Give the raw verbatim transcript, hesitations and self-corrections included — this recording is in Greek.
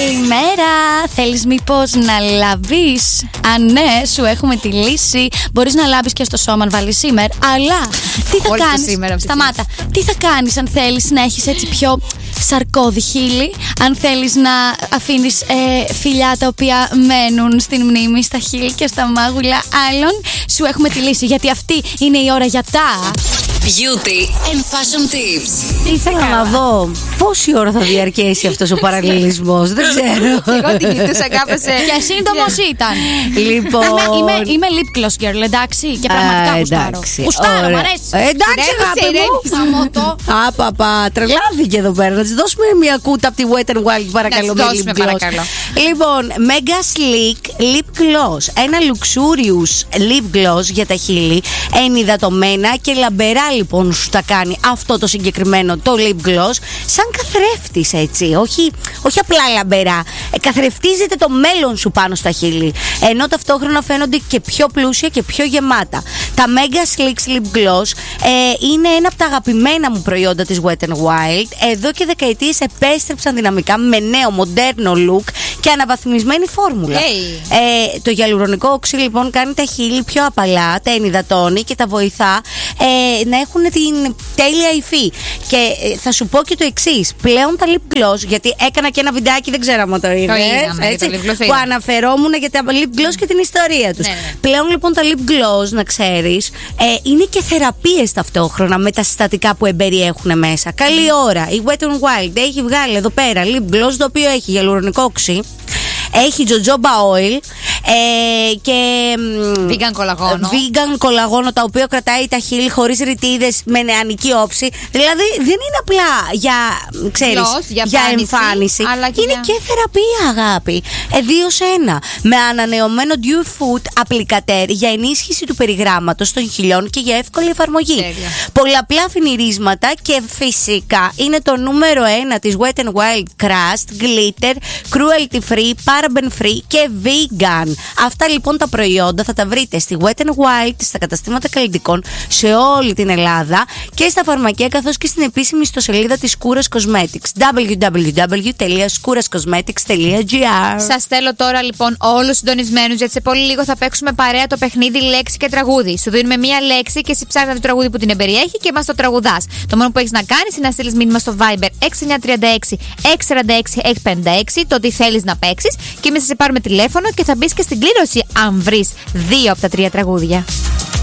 Καλημέρα. Θέλεις μήπως να λάβεις? Αν ναι, σου έχουμε τη λύση. Μπορείς να λάβεις και στο σώμα αν βάλεις σήμερα. Αλλά τι θα κάνεις? Σταμάτα. Τι θα κάνεις αν θέλεις να έχεις έτσι πιο σαρκώδη χείλη? Αν θέλεις να αφήνεις ε, φιλιά τα οποία μένουν στην μνήμη, στα χείλη και στα μάγουλα άλλων, σου έχουμε τη λύση. Γιατί αυτή είναι η ώρα για τα Beauty and Fashion Tips. Ήθελα να δω πόση ώρα θα διαρκέσει αυτός ο παραλληλισμός. Δεν ξέρω. Εγώ την κοιτούσα κάπως. Και σύντομος ήταν. Λοιπόν. Είμαι, είμαι lip gloss girl, εντάξει. Και πραγματικά γουστάρω. Γουστάρω, μ' αρέσει. Εντάξει, αγάπη μου. Απαπα, τρελάθηκε εδώ πέρα. Να της δώσουμε μια κούτα από τη Wet n Wild, παρακαλώ. Να της δώσουμε, παρακαλώ. Λοιπόν, Mega Sleek Lip Gloss. Ένα luxurious lip gloss για τα χείλη. Ενυδατωμένα και λαμπερά, λοιπόν, σου τα κάνει αυτό το συγκεκριμένο το lip gloss σαν καθρέφτης, έτσι. Όχι, όχι απλά λαμπερά. Ε, καθρεφτίζεται το μέλλον σου πάνω στα χείλη. Ενώ ταυτόχρονα φαίνονται και πιο πλούσια και πιο γεμάτα. Τα Mega Sleek Lip Gloss ε, είναι ένα από τα αγαπημένα μου προϊόντα της Wet n Wild. Εδώ και δεκαετίες επέστρεψαν δυναμικά με νέο μοντέρνο look και αναβαθμισμένη φόρμουλα. Hey. Ε, το γυαλουρονικό οξύ, λοιπόν, κάνει τα χείλη πιο απαλά, τα ενυδατώνει και τα βοηθά ε, να έχουν την τέλεια υφή. Και ε, θα σου πω και το εξής. Πλέον τα lip gloss, γιατί έκανα και ένα βιντεάκι, δεν ξέρω αν το είδες, έτσι, που αναφερόμουν για τα lip gloss και την ιστορία τους. Ναι, ναι. Πλέον, λοιπόν, τα lip gloss, να ξέρεις, ε, είναι και θεραπείες ταυτόχρονα με τα συστατικά που εμπεριέχουν μέσα. Καλή ώρα. Η Wet n Wild έχει βγάλει εδώ πέρα lip gloss, το οποίο έχει γυαλουρονικό οξύ, έχει jojoba oil ε, και vegan κολαγόνο. Vegan κολαγόνο, τα οποία κρατάει τα χείλη χωρίς ρητίδες, με νεανική όψη. Δηλαδή δεν είναι απλά για, ξέρεις, Gloss, για, για εμφάνιση, αλλά και είναι για... και θεραπεία, αγάπη. Ε, δύο σε ένα. Με ανανεωμένο Dew Food Applicator για ενίσχυση του περιγράμματος των χειλιών και για εύκολη εφαρμογή. Τέλεια. Πολλαπλά φινιρίσματα και φυσικά είναι το νούμερο ένα της Wet n Wild Crust, Glitter, Cruelty Free, Paraben Free και Vegan. Αυτά, λοιπόν, τα προϊόντα θα τα βρείτε στη Wet n Wild, στα καταστήματα καλλιτικών σε όλη την Ελλάδα και στα φαρμακεία, καθώς και στην επίσημη ιστοσελίδα της Kouras Cosmetics, double-u double-u double-u τελεία kouras cosmetics τελεία gr. Σας θέλω τώρα, λοιπόν, όλους συντονισμένους, γιατί σε πολύ λίγο θα παίξουμε παρέα το παιχνίδι λέξη και τραγούδι. Σου δίνουμε μία λέξη και εσύ ψάχνεις το τραγούδι που την εμπεριέχει και μας το τραγουδάς. Το μόνο που έχεις να κάνεις είναι να στείλεις μήνυμα στο Viber έξι εννιά τρία έξι έξι τέσσερα έξι έξι πέντε έξι το τι θέλεις να παίξεις και εμείς θα σε πάρουμε τηλέφωνο και θα μπεις και στην κλήρωση αν βρεις δύο από τα τρία τραγούδια.